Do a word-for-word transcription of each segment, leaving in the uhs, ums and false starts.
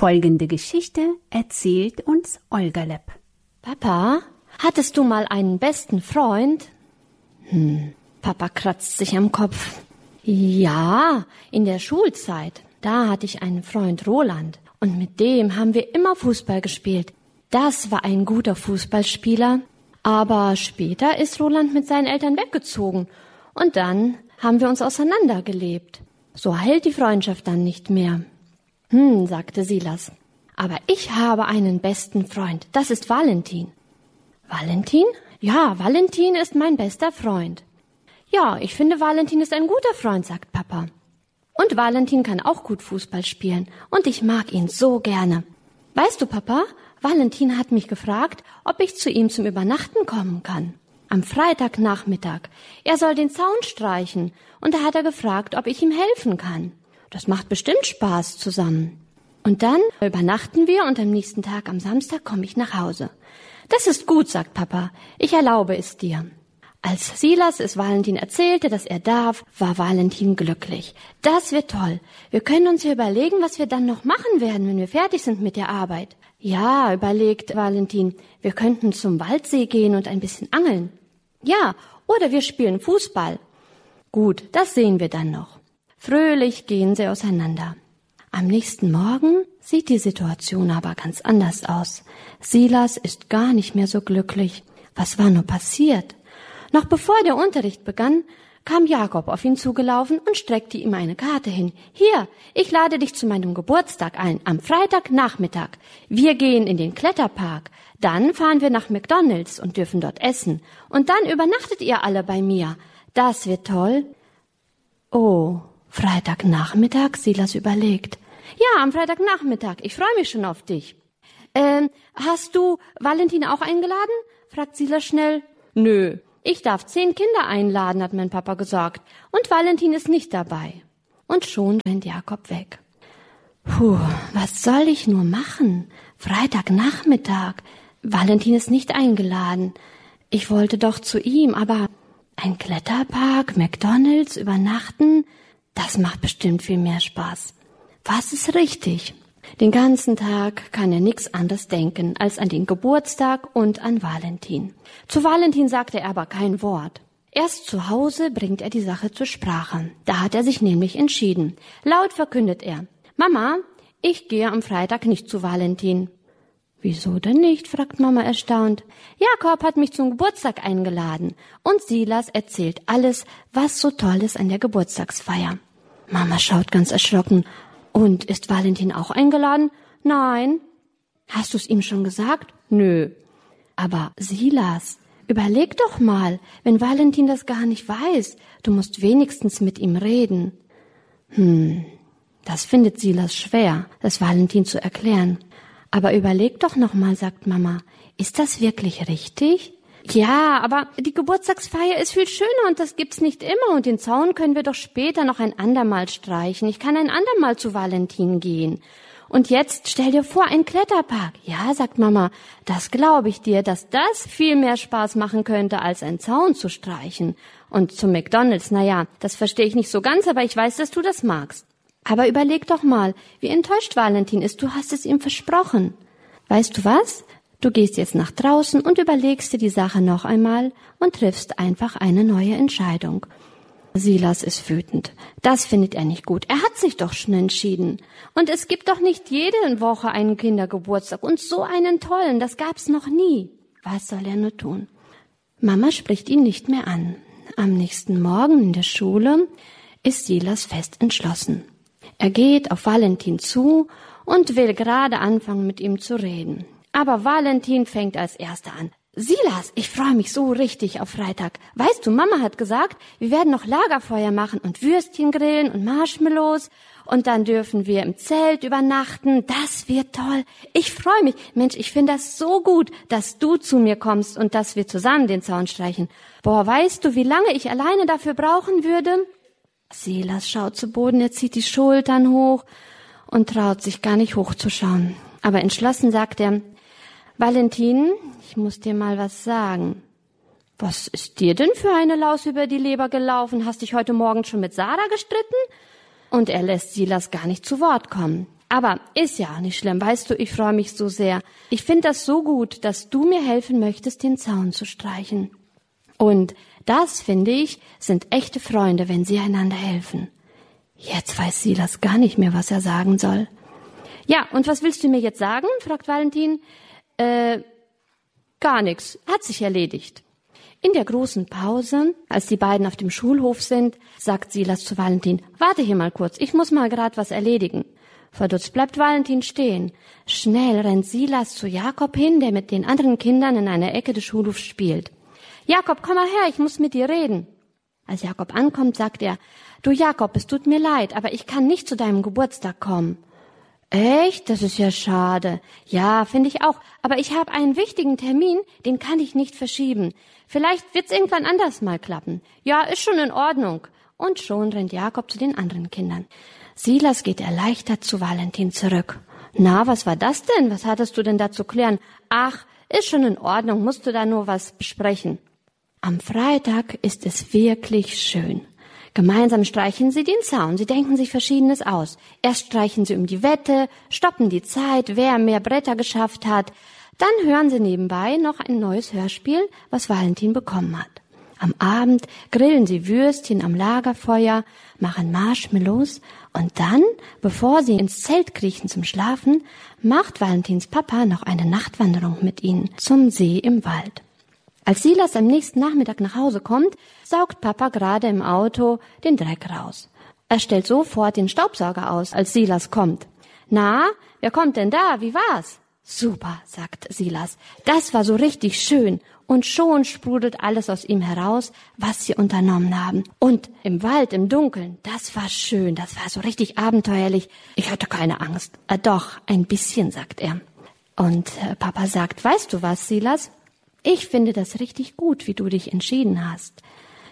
Folgende Geschichte erzählt uns Olga Lepp. Papa, hattest du mal einen besten Freund? Hm, Papa kratzt sich am Kopf. Ja, in der Schulzeit. Da hatte ich einen Freund, Roland. Und mit dem haben wir immer Fußball gespielt. Das war ein guter Fußballspieler. Aber später ist Roland mit seinen Eltern weggezogen. Und dann haben wir uns auseinandergelebt. So hält die Freundschaft dann nicht mehr. Hm, sagte Silas. Aber ich habe einen besten Freund. Das ist Valentin. Valentin? Ja, Valentin ist mein bester Freund. Ja, ich finde, Valentin ist ein guter Freund, sagt Papa. Und Valentin kann auch gut Fußball spielen. Und ich mag ihn so gerne. Weißt du, Papa, Valentin hat mich gefragt, ob ich zu ihm zum Übernachten kommen kann. Am Freitagnachmittag. Er soll den Zaun streichen. Und da hat er gefragt, ob ich ihm helfen kann. Das macht bestimmt Spaß zusammen. Und dann übernachten wir und am nächsten Tag, am Samstag, komme ich nach Hause. Das ist gut, sagt Papa. Ich erlaube es dir. Als Silas es Valentin erzählte, dass er darf, war Valentin glücklich. Das wird toll. Wir können uns ja überlegen, was wir dann noch machen werden, wenn wir fertig sind mit der Arbeit. Ja, überlegt Valentin, wir könnten zum Waldsee gehen und ein bisschen angeln. Ja, oder wir spielen Fußball. Gut, das sehen wir dann noch. Fröhlich gehen sie auseinander. Am nächsten Morgen sieht die Situation aber ganz anders aus. Silas ist gar nicht mehr so glücklich. Was war nur passiert? Noch bevor der Unterricht begann, kam Jakob auf ihn zugelaufen und streckte ihm eine Karte hin. Hier, ich lade dich zu meinem Geburtstag ein, am Freitagnachmittag. Wir gehen in den Kletterpark. Dann fahren wir nach McDonald's und dürfen dort essen. Und dann übernachtet ihr alle bei mir. Das wird toll. Oh, Freitagnachmittag, Silas überlegt. Ja, am Freitagnachmittag. Ich freue mich schon auf dich. Ähm, hast du Valentin auch eingeladen? Fragt Silas schnell. Nö, ich darf zehn Kinder einladen, hat mein Papa gesagt. Und Valentin ist nicht dabei. Und schon rennt Jakob weg. Puh, was soll ich nur machen? Freitagnachmittag. Valentin ist nicht eingeladen. Ich wollte doch zu ihm, aber ein Kletterpark, McDonald's, übernachten, das macht bestimmt viel mehr Spaß. Was ist richtig? Den ganzen Tag kann er nichts anderes denken als an den Geburtstag und an Valentin. Zu Valentin sagte er aber kein Wort. Erst zu Hause bringt er die Sache zur Sprache. Da hat er sich nämlich entschieden. Laut verkündet er: Mama, ich gehe am Freitag nicht zu Valentin. Wieso denn nicht? Fragt Mama erstaunt. Jakob hat mich zum Geburtstag eingeladen und Silas erzählt alles, was so toll ist an der Geburtstagsfeier. Mama schaut ganz erschrocken. Und ist Valentin auch eingeladen? Nein. Hast du es ihm schon gesagt? Nö. Aber Silas, überleg doch mal, wenn Valentin das gar nicht weiß, du musst wenigstens mit ihm reden. Hm, das findet Silas schwer, das Valentin zu erklären. Aber überleg doch noch mal, sagt Mama, ist das wirklich richtig? Ja, aber die Geburtstagsfeier ist viel schöner und das gibt's nicht immer und den Zaun können wir doch später noch ein andermal streichen. Ich kann ein andermal zu Valentin gehen. Und jetzt stell dir vor, ein Kletterpark. Ja, sagt Mama, das glaube ich dir, dass das viel mehr Spaß machen könnte, als einen Zaun zu streichen. Und zum McDonald's, na ja, das verstehe ich nicht so ganz, aber ich weiß, dass du das magst. Aber überleg doch mal, wie enttäuscht Valentin ist. Du hast es ihm versprochen. Weißt du was? Du gehst jetzt nach draußen und überlegst dir die Sache noch einmal und triffst einfach eine neue Entscheidung. Silas ist wütend. Das findet er nicht gut. Er hat sich doch schon entschieden. Und es gibt doch nicht jede Woche einen Kindergeburtstag und so einen tollen. Das gab's noch nie. Was soll er nur tun? Mama spricht ihn nicht mehr an. Am nächsten Morgen in der Schule ist Silas fest entschlossen. Er geht auf Valentin zu und will gerade anfangen, mit ihm zu reden. Aber Valentin fängt als Erster an. Silas, ich freue mich so richtig auf Freitag. Weißt du, Mama hat gesagt, wir werden noch Lagerfeuer machen und Würstchen grillen und Marshmallows. Und dann dürfen wir im Zelt übernachten. Das wird toll. Ich freue mich. Mensch, ich finde das so gut, dass du zu mir kommst und dass wir zusammen den Zaun streichen. Boah, weißt du, wie lange ich alleine dafür brauchen würde? Silas schaut zu Boden, er zieht die Schultern hoch und traut sich gar nicht hochzuschauen. Aber entschlossen sagt er: Valentin, ich muss dir mal was sagen. Was ist dir denn für eine Laus über die Leber gelaufen? Hast dich heute Morgen schon mit Sarah gestritten? Und er lässt Silas gar nicht zu Wort kommen. Aber ist ja nicht schlimm, weißt du, ich freue mich so sehr. Ich finde das so gut, dass du mir helfen möchtest, den Zaun zu streichen. Und das, finde ich, sind echte Freunde, wenn sie einander helfen. Jetzt weiß Silas gar nicht mehr, was er sagen soll. Ja, und was willst du mir jetzt sagen? Fragt Valentin. Äh, gar nichts. Hat sich erledigt. In der großen Pause, als die beiden auf dem Schulhof sind, sagt Silas zu Valentin, warte hier mal kurz, ich muss mal gerade was erledigen. Verdutzt bleibt Valentin stehen. Schnell rennt Silas zu Jakob hin, der mit den anderen Kindern in einer Ecke des Schulhofs spielt. Jakob, komm mal her, ich muss mit dir reden. Als Jakob ankommt, sagt er, du Jakob, es tut mir leid, aber ich kann nicht zu deinem Geburtstag kommen. Echt? Das ist ja schade. Ja, finde ich auch. Aber ich habe einen wichtigen Termin, den kann ich nicht verschieben. Vielleicht wird's irgendwann anders mal klappen. Ja, ist schon in Ordnung. Und schon rennt Jakob zu den anderen Kindern. Silas geht erleichtert zu Valentin zurück. Na, was war das denn? Was hattest du denn da zu klären? Ach, ist schon in Ordnung, musst du da nur was besprechen. Am Freitag ist es wirklich schön. Gemeinsam streichen sie den Zaun. Sie denken sich Verschiedenes aus. Erst streichen sie um die Wette, stoppen die Zeit, wer mehr Bretter geschafft hat. Dann hören sie nebenbei noch ein neues Hörspiel, was Valentin bekommen hat. Am Abend grillen sie Würstchen am Lagerfeuer, machen Marshmallows und dann, bevor sie ins Zelt kriechen zum Schlafen, macht Valentins Papa noch eine Nachtwanderung mit ihnen zum See im Wald. Als Silas am nächsten Nachmittag nach Hause kommt, saugt Papa gerade im Auto den Dreck raus. Er stellt sofort den Staubsauger aus, als Silas kommt. Na, wer kommt denn da? Wie war's? Super, sagt Silas. Das war so richtig schön. Und schon sprudelt alles aus ihm heraus, was sie unternommen haben. Und im Wald, im Dunkeln, das war schön, das war so richtig abenteuerlich. Ich hatte keine Angst. Äh, doch, ein bisschen, sagt er. Und äh, Papa sagt, weißt du was, Silas? Ich finde das richtig gut, wie du dich entschieden hast.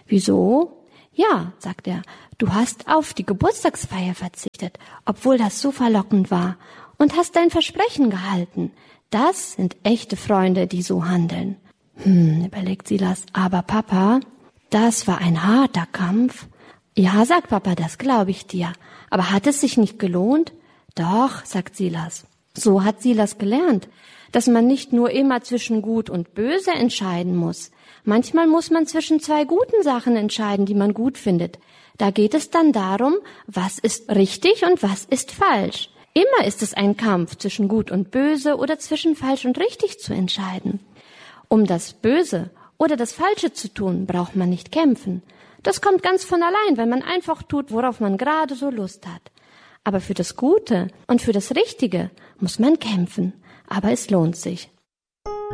Wieso? Ja, sagt er, du hast auf die Geburtstagsfeier verzichtet, obwohl das so verlockend war, und hast dein Versprechen gehalten. Das sind echte Freunde, die so handeln. Hm, überlegt Silas, aber Papa, das war ein harter Kampf. Ja, sagt Papa, das glaube ich dir. Aber hat es sich nicht gelohnt? Doch, sagt Silas. So hat Silas gelernt, dass man nicht nur immer zwischen Gut und Böse entscheiden muss. Manchmal muss man zwischen zwei guten Sachen entscheiden, die man gut findet. Da geht es dann darum, was ist richtig und was ist falsch. Immer ist es ein Kampf zwischen Gut und Böse oder zwischen falsch und richtig zu entscheiden. Um das Böse oder das Falsche zu tun, braucht man nicht kämpfen. Das kommt ganz von allein, wenn man einfach tut, worauf man gerade so Lust hat. Aber für das Gute und für das Richtige muss man kämpfen. Aber es lohnt sich.